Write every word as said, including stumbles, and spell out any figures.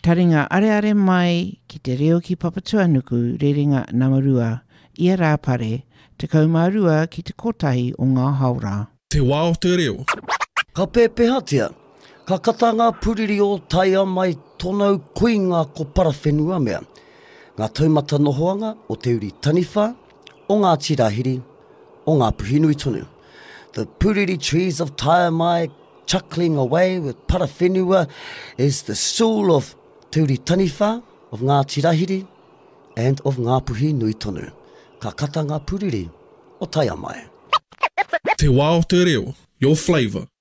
Taringa are are mai ki te reo ki Papatuanuku rerenga Namarua i a rāpare te kaumarua ki te kotahi o ngā haura. Te wā o te reo. Ka pēpehatia, ka kata ngā puriri o taia mai tonau kuinga ko parawhenua mea. Ngā taumata nohoanga o te uri taniwha, o ngā tirahiri, o ngā puhinui tonu. The puriri trees of taia mai chuckling away with parawhenua is the soul of te uri taniwha, of ngā tirahiri, and of ngā puhinui tonu. Ka kata ngā puriri o taia mai. Te wā o te reo, your flavour.